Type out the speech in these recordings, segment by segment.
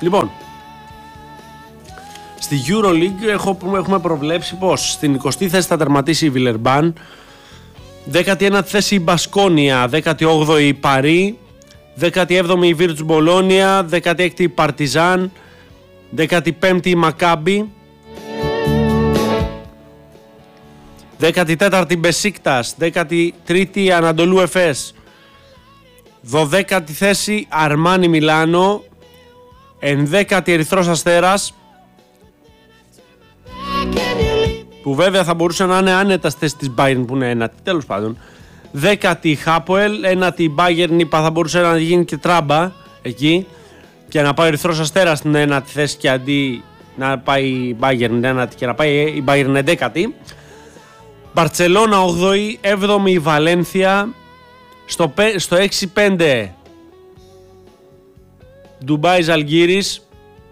Λοιπόν, στη EuroLeague έχουμε προβλέψει πως στην 20η θέση θα τερματίσει η Βιλερμπάν, 19η θέση η Μπασκόνια, 18η η Παρί, 17η η Βίρτους Μπολόνια, 16η η Παρτιζάν, 15η η Μακάμπι, 14η η Μπεσίκτας, 13η η Ανατολού Εφές, 12η θέση Αρμάνι Μιλάνο, 11η Ερυθρός Αστέρας, που βέβαια θα μπορούσε να είναι άνετα στη θέση της Bayern που είναι ένατη, τέλος πάντων. 10η Χάποελ, 1η η Bayern, είπα θα μπορούσε να γίνει και τράμπα εκεί και να πάει ο Ερυθρός Αστέρας στην ένατη θέση και αντί να πάει η Bayern ένατη και να πάει η Bayern 11η. Μπαρτσελώνα 8η, 7η η Βαλένθια, στο 6-5 Ντουμπάι Ζαλγκύρης,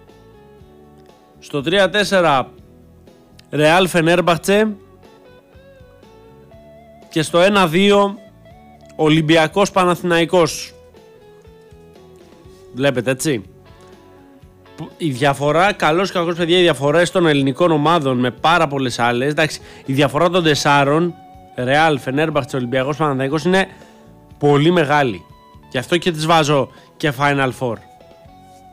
στο 3-4 Ρεάλ Φενέρμπαχτσε και στο 1-2 Ολυμπιακός Παναθηναϊκός. Βλέπετε έτσι. Η διαφορά, καλώς κακώς παιδιά, οι διαφορές των ελληνικών ομάδων με πάρα πολλές άλλες, εντάξει, η διαφορά των 4 Ρεάλ, Φενέρμπαχτσε, Ολυμπιακός Παναθηναϊκός είναι πολύ μεγάλη. Γι' αυτό και τις βάζω και Final Four.